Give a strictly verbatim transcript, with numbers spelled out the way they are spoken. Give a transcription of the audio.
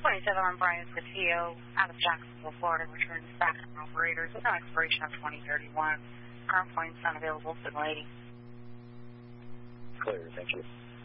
twenty-seven on Brian Patillo out of Jacksonville, Florida, returns back to operators with an expiration of twenty thirty-one. Current points unavailable, signal eighty. Clear, thank you.